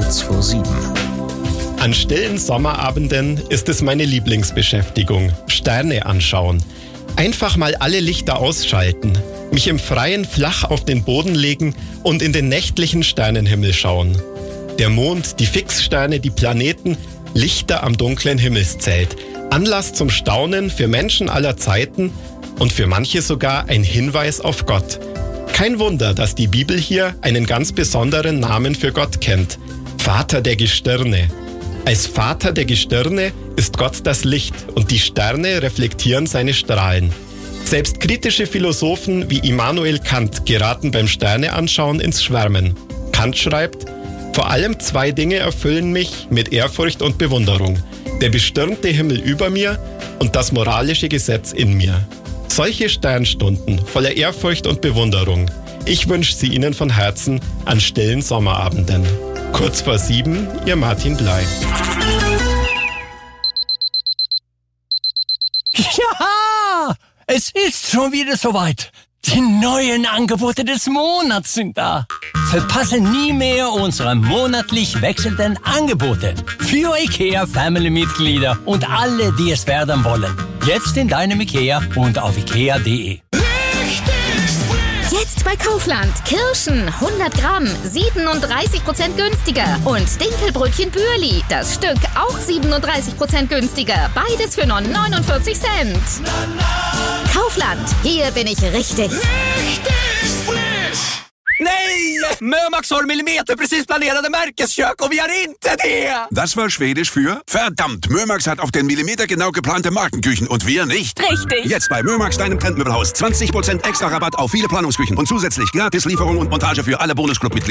kurz vor 7. An stillen Sommerabenden ist es meine Lieblingsbeschäftigung. Sterne anschauen. Einfach mal alle Lichter ausschalten, mich im Freien flach auf den Boden legen und in den nächtlichen Sternenhimmel schauen. Der Mond, die Fixsterne, die Planeten, Lichter am dunklen Himmelszelt. Anlass zum Staunen für Menschen aller Zeiten und für manche sogar ein Hinweis auf Gott. Kein Wunder, dass die Bibel hier einen ganz besonderen Namen für Gott kennt. Vater der Gestirne. Als Vater der Gestirne ist Gott das Licht und die Sterne reflektieren seine Strahlen. Selbst kritische Philosophen wie Immanuel Kant geraten beim Sterneanschauen ins Schwärmen. Kant schreibt: Vor allem 2 Dinge erfüllen mich mit Ehrfurcht und Bewunderung. Der bestirnte Himmel über mir und das moralische Gesetz in mir. Solche Sternstunden voller Ehrfurcht und Bewunderung. Ich wünsche sie Ihnen von Herzen an stillen Sommerabenden. Kurz vor 7, Ihr Martin Bley. Ja, es ist schon wieder soweit. Die neuen Angebote des Monats sind da. Verpasse nie mehr unsere monatlich wechselnden Angebote für IKEA-Family-Mitglieder und alle, die es werden wollen. Jetzt in deinem IKEA und auf ikea.de. Jetzt bei Kaufland. Kirschen 100 Gramm, 37% günstiger. Und Dinkelbrötchen Bürli, das Stück auch 37% günstiger. Beides för nur 49 Cent. Kaufland, hier bin ich richtig. Riktigt frisch! Nej! Mörmax har millimeter precis planerade märkeskök och vi har inte det! Das war Schwedisch für verdammt, Mörmax hat auf den Millimeter genau geplante Markenküchen und wir nicht. Richtig. Jetzt bei Mörmax, deinem Trendmöbelhaus. 20% extra Rabatt auf viele Planungsküchen und zusätzlich gratis Lieferung und Montage für alle Bonusclub-Mitglieder.